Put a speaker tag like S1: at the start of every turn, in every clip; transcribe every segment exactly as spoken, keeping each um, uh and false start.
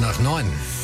S1: nach neun.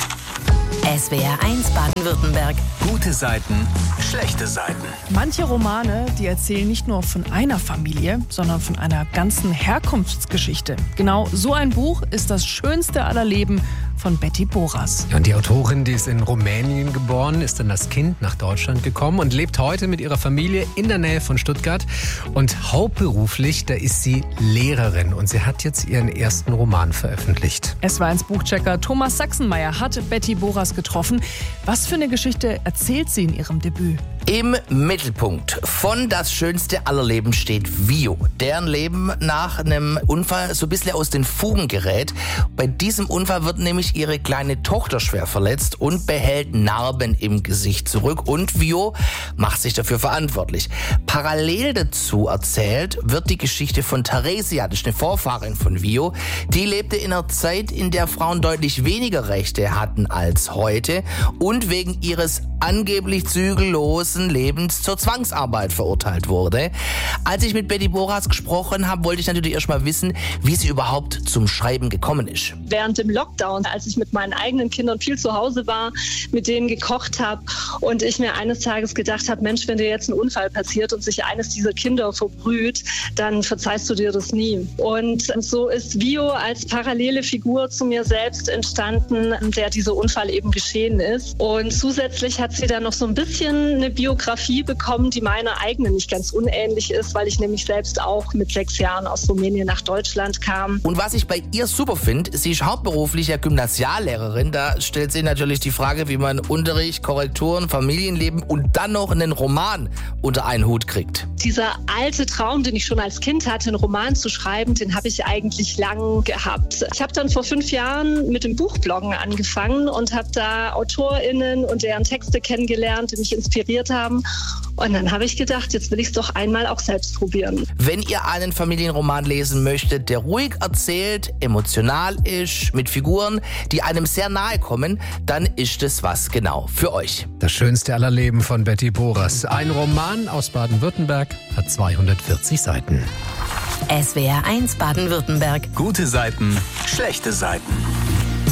S2: S W R eins Baden-Württemberg.
S1: Gute Seiten, schlechte Seiten.
S3: Manche Romane, die erzählen nicht nur von einer Familie, sondern von einer ganzen Herkunftsgeschichte. Genau so ein Buch ist Das schönste aller Leben von Betty Boras.
S1: Ja, und die Autorin, die ist in Rumänien geboren, ist dann als Kind nach Deutschland gekommen und lebt heute mit ihrer Familie in der Nähe von Stuttgart. Und hauptberuflich, da ist sie Lehrerin und sie hat jetzt ihren ersten Roman veröffentlicht.
S3: S W R eins Buchchecker Thomas Sachsenmeier hat Betty Boras getroffen. Was für eine Geschichte erzählt sie in ihrem Debüt?
S4: Im Mittelpunkt von Das schönste aller Leben steht Vio, deren Leben nach einem Unfall so ein bisschen aus den Fugen gerät. Bei diesem Unfall wird nämlich ihre kleine Tochter schwer verletzt und behält Narben im Gesicht zurück. Und Vio macht sich dafür verantwortlich. Parallel dazu erzählt wird die Geschichte von Theresia, das ist eine Vorfahrin von Vio. Die lebte in einer Zeit, in der Frauen deutlich weniger Rechte hatten als heute und wegen ihres angeblich zügellosen Lebens zur Zwangsarbeit verurteilt wurde. Als ich mit Betty Boras gesprochen habe, wollte ich natürlich erst mal wissen, wie sie überhaupt zum Schreiben gekommen ist.
S5: Während dem Lockdown, als ich mit meinen eigenen Kindern viel zu Hause war, mit denen gekocht habe und ich mir eines Tages gedacht habe, Mensch, wenn dir jetzt ein Unfall passiert und sich eines dieser Kinder verbrüht, dann verzeihst du dir das nie. Und so ist Vio als parallele Figur zu mir selbst entstanden, der dieser Unfall eben geschehen ist. Und zusätzlich hat sie dann noch so ein bisschen eine Biografie bekommen, die meiner eigenen nicht ganz unähnlich ist, weil ich nämlich selbst auch mit sechs Jahren aus Rumänien nach Deutschland kam.
S4: Und was ich bei ihr super finde, sie ist hauptberuflich ja Gymnasiallehrerin. Da stellt sie natürlich die Frage, wie man Unterricht, Korrekturen, Familienleben und dann noch einen Roman unter einen Hut kriegt.
S5: Dieser alte Traum, den ich schon als Kind hatte, einen Roman zu schreiben, den habe ich eigentlich lang gehabt. Ich habe dann vor fünf Jahren mit dem Buchbloggen angefangen und habe da AutorInnen und deren Texte kennengelernt, die mich inspiriert haben. Und dann habe ich gedacht, jetzt will ich es doch einmal auch selbst probieren.
S4: Wenn ihr einen Familienroman lesen möchtet, der ruhig erzählt, emotional ist, mit Figuren, die einem sehr nahe kommen, dann ist es was genau für euch.
S1: Das schönste aller Leben von Betty Boras. Ein Roman aus Baden-Württemberg, hat zweihundertvierzig Seiten.
S2: S W R eins Baden-Württemberg.
S1: Gute Seiten, schlechte Seiten.